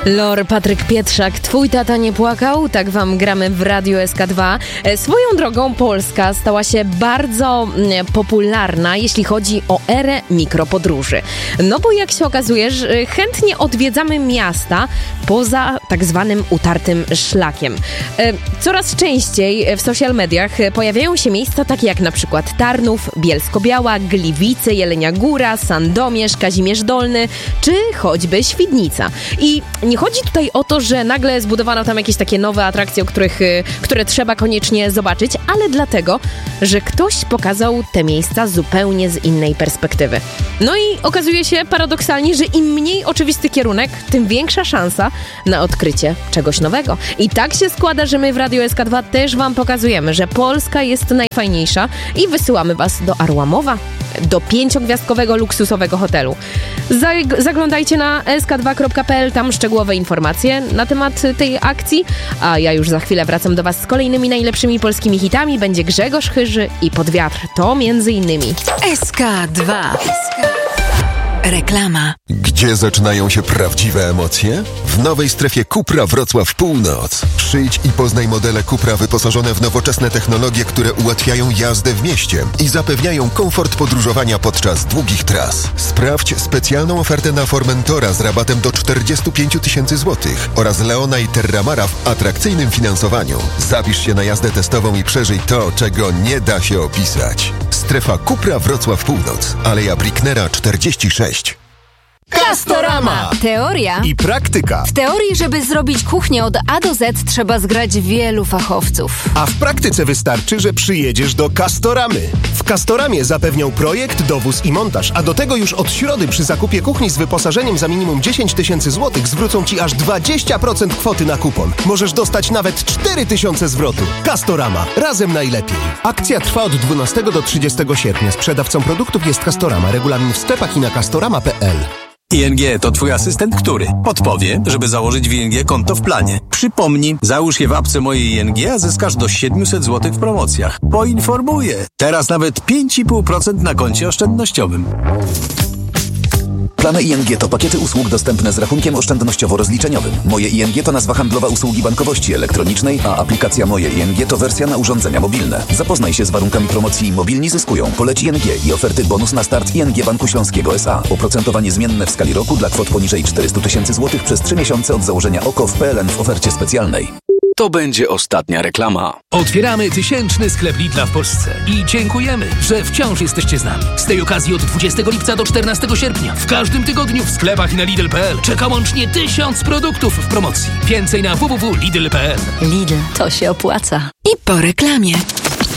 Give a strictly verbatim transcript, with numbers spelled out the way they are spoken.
Lor, Patryk Pietrzak, twój tata nie płakał? Tak wam gramy w Radiu S K dwa. Swoją drogą Polska stała się bardzo popularna, jeśli chodzi o erę mikropodróży. No bo jak się okazuje, że chętnie odwiedzamy miasta poza tak zwanym utartym szlakiem. Coraz częściej w social mediach pojawiają się miejsca takie jak na przykład Tarnów, Bielsko-Biała, Gliwice, Jelenia Góra, Sandomierz, Kazimierz Dolny czy choćby Świdnica. I nie chodzi tutaj o to, że nagle zbudowano tam jakieś takie nowe atrakcje, o których, które trzeba koniecznie zobaczyć, ale dlatego, że ktoś pokazał te miejsca zupełnie z innej perspektywy. No i okazuje się paradoksalnie, że im mniej oczywisty kierunek, tym większa szansa na odkrycie czegoś nowego. I tak się składa, że my w Radiu S K dwa też wam pokazujemy, że Polska jest najfajniejsza i wysyłamy was do Arłamowa, do pięciogwiazdkowego luksusowego hotelu. Zag- zaglądajcie na s k dwa kropka p l, tam szczegółowe informacje na temat tej akcji, a ja już za chwilę wracam do was z kolejnymi najlepszymi polskimi hitami. Będzie Grzegorz Chyży i Pod wiatr. To między innymi S K dwa. Reklama. Gdzie zaczynają się prawdziwe emocje? W nowej strefie Cupra Wrocław Północ. Przyjdź i poznaj modele Cupra wyposażone w nowoczesne technologie, które ułatwiają jazdę w mieście i zapewniają komfort podróżowania podczas długich tras. Sprawdź specjalną ofertę na Formentora z rabatem do czterdzieści pięć tysięcy złotych oraz Leona i Terramara w atrakcyjnym finansowaniu. Zapisz się na jazdę testową i przeżyj to, czego nie da się opisać. Strefa Cupra Wrocław Północ. Aleja Bricknera czterdzieści sześć. Castorama! Teoria i praktyka. W teorii, żeby zrobić kuchnię od A do Z, trzeba zgrać wielu fachowców. A w praktyce wystarczy, że przyjedziesz do Castoramy. W Castoramie zapewnią projekt, dowóz i montaż, a do tego już od środy przy zakupie kuchni z wyposażeniem za minimum dziesięć tysięcy złotych zwrócą ci aż dwadzieścia procent kwoty na kupon. Możesz dostać nawet cztery tysiące zwrotu. Castorama. Razem najlepiej. Akcja trwa od dwunastego do trzydziestego sierpnia. Sprzedawcą produktów jest Castorama. Regulamin w sklepach i na castorama kropka p l. I N G to twój asystent, który podpowie, żeby założyć w I N G konto w planie. Przypomnij, załóż je w apce mojej I N G, a zyskasz do siedemset złotych w promocjach. Poinformuję. Teraz nawet pięć i pół procent na koncie oszczędnościowym. Plany I N G to pakiety usług dostępne z rachunkiem oszczędnościowo-rozliczeniowym. Moje I N G to nazwa handlowa usługi bankowości elektronicznej, a aplikacja Moje I N G to wersja na urządzenia mobilne. Zapoznaj się z warunkami promocji Mobilni zyskują. Poleć I N G i oferty bonus na start I N G Banku Śląskiego S A. Oprocentowanie zmienne w skali roku dla kwot poniżej czterysta tysięcy złotych przez trzy miesiące od założenia O K O w P L N w ofercie specjalnej. To będzie ostatnia reklama. Otwieramy tysięczny sklep Lidla w Polsce i dziękujemy, że wciąż jesteście z nami. Z tej okazji od dwudziestego lipca do czternastego sierpnia w każdym tygodniu w sklepach i na Lidl kropka p l czeka łącznie tysiąc produktów w promocji. Więcej na w w w kropka lidl kropka p l. Lidl, to się opłaca. I po reklamie.